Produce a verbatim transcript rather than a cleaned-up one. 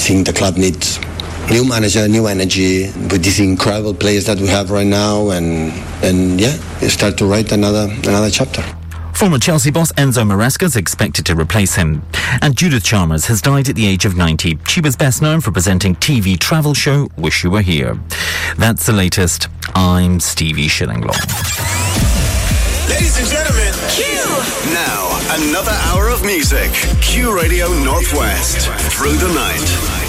think the club needs new manager, new energy with these incredible players that we have right now, and and yeah, start to write another another chapter. Former Chelsea boss Enzo Maresca is expected to replace him. And Judith Chalmers has died at the age of ninety. She was best known for presenting T V travel show Wish You Were Here. That's the latest. I'm Stevie Shillinglaw. Ladies and gentlemen, Q! Now, another hour of music. Q Radio Northwest. Through the night.